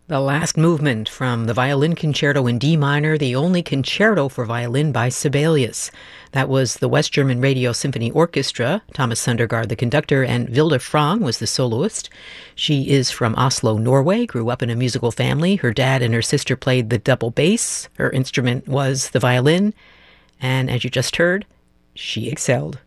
The last movement from the Violin Concerto in D minor, the only concerto for violin by Sibelius. That was the West German Radio Symphony Orchestra, Thomas Sundergaard the conductor, and Vilde Frang was the soloist. She is from Oslo, Norway, grew up in a musical family. Her dad and her sister played the double bass. Her instrument was the violin. And as you just heard, she excelled.